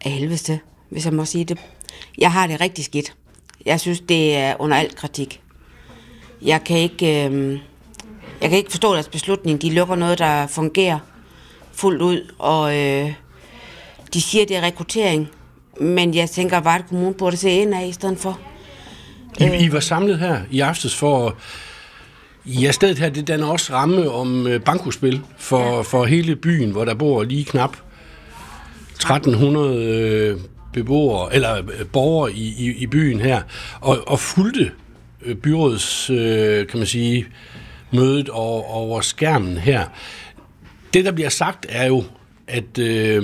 af helvede, hvis jeg må sige det. Jeg har det rigtig skidt. Jeg synes, det er under al kritik. Jeg kan ikke forstå deres beslutning. De lukker noget, der fungerer fuldt ud, og de siger, det er rekruttering. Men jeg tænker, at Varde Kommune burde se ind af i stedet for. I var samlet her i aftes for... Ja, stedet her, det danner også ramme om bankospil for hele byen, hvor der bor lige knap 1300 beboere, eller borgere i byen her, og fulgte byrådets, kan man sige, mødet over skærmen her. Det, der bliver sagt, er jo, at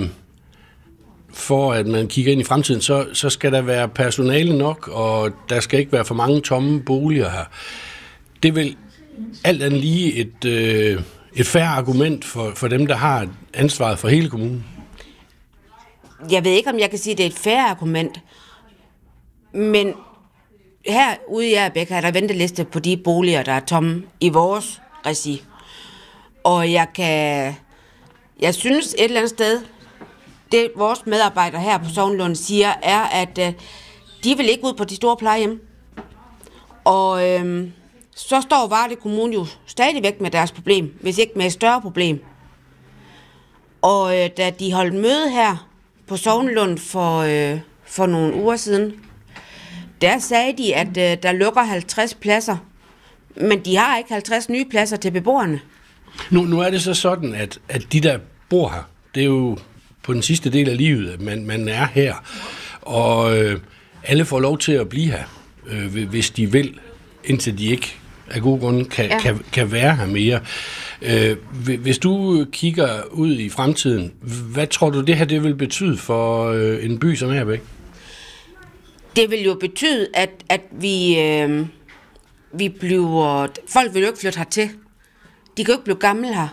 for at man kigger ind i fremtiden, så skal der være personale nok, og der skal ikke være for mange tomme boliger her. Det er vel alt andet lige et fair argument for dem, der har ansvaret for hele kommunen. Jeg ved ikke, om jeg kan sige, at det er et fair argument, men herude i Agerbæk er der venteliste på de boliger, der er tomme i vores regi. Og jeg synes et eller andet sted, det vores medarbejdere her på Sognelund siger, er, at de vil ikke ud på de store plejehjem. Og så står Varde Kommune jo stadigvæk med deres problem, hvis ikke med et større problem. Og da de holdt møde her på Sognelund for nogle uger siden, der sagde de, at der lukker 50 pladser, men de har ikke 50 nye pladser til beboerne. Nu er det så sådan, at de, der bor her, det er jo på den sidste del af livet, at man er her, og alle får lov til at blive her, hvis de vil, indtil de ikke af gode grunde kan være her mere. Hvis du kigger ud i fremtiden, hvad tror du, det her det vil betyde for en by som Agerbæk? Det vil jo betyde, at vi bliver... Folk vil jo ikke flytte hertil. De kan jo ikke blive gamle her.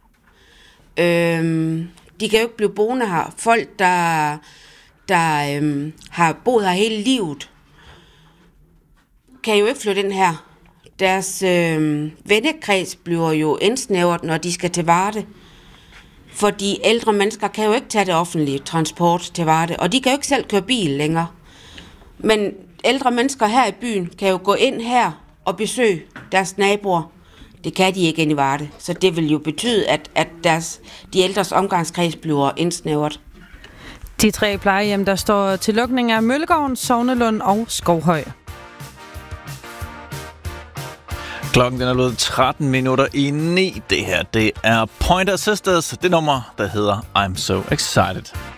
De kan jo ikke blive boende her. Folk, der har boet her hele livet, kan jo ikke flytte ind her. Deres vennekreds bliver jo indsnævret, når de skal til Varde. Fordi ældre mennesker kan jo ikke tage det offentlige transport til Varde, og de kan jo ikke selv køre bil længere. Men ældre mennesker her i byen kan jo gå ind her og besøge deres naboer. Det kan de ikke ind i Varde. Så det vil jo betyde, at de ældres omgangskreds bliver indsnævret. De 3 plejehjem, der står til lukning, er Møllegården, Sognelund og Skovhøj. Klokken den er blevet 13:13. Det her, det er Pointer Sisters. Det nummer, der hedder I'm So Excited.